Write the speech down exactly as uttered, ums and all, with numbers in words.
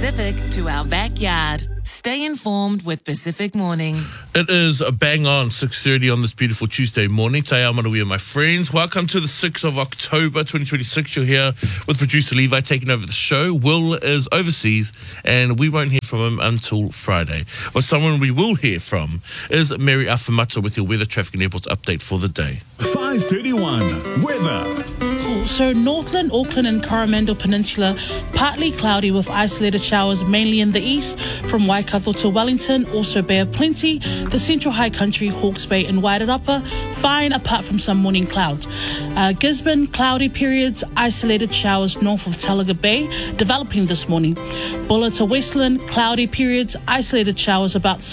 Pacific to our backyard. Stay informed with Pacific Mornings. It is a bang on six thirty on this beautiful Tuesday morning. Te ao manuia, my friends. Welcome to the sixth of October twenty twenty-six. You're here with producer Levi taking over the show. Will is overseas and we won't hear from him until Friday. But someone we will hear from is Mary Afamata with your weather, traffic and airports update for the day. five thirty-one weather. So Northland, Auckland and Coromandel Peninsula, partly cloudy with isolated showers mainly in the east from Waikato to Wellington, also Bay of Plenty, the Central High Country, Hawke's Bay and Wairarapa, fine apart from some morning clouds. Uh, Gisborne, cloudy periods, isolated showers north of Talaga Bay, developing this morning. Bulla to Westland, cloudy periods, isolated showers about